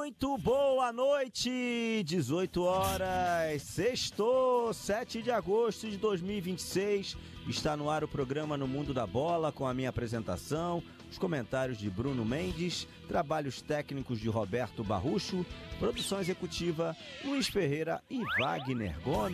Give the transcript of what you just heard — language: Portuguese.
Muito boa noite, 18 horas, sextou, 7 de agosto de 2026, está no ar o programa No Mundo da Bola, com a minha apresentação, os comentários de Bruno Mendes, trabalhos técnicos de Roberto Barrucho, produção executiva Luiz Ferreira e Wagner Gomes.